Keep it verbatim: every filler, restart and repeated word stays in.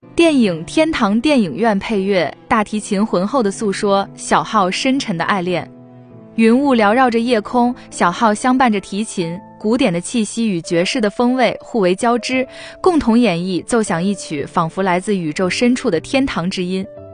电影《天堂电影院》配乐，大提琴浑厚地诉说小号深沉的爱恋。云雾缭绕着夜空，小号相伴着提琴，古典的气息与爵士的风味互为交织，共同演绎奏响一曲仿佛来自宇宙深处的天堂之音。